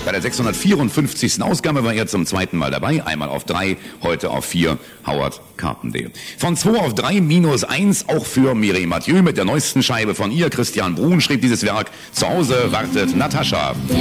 Bei der 654. Ausgabe war er zum zweiten Mal dabei. Einmal auf 3, heute auf 4. Howard Carpendale. Von 2 auf 3 minus 1 auch für Mireille Mathieu mit der neuesten Scheibe von ihr. Christian Brun schrieb dieses Werk. Zu Hause wartet Natascha.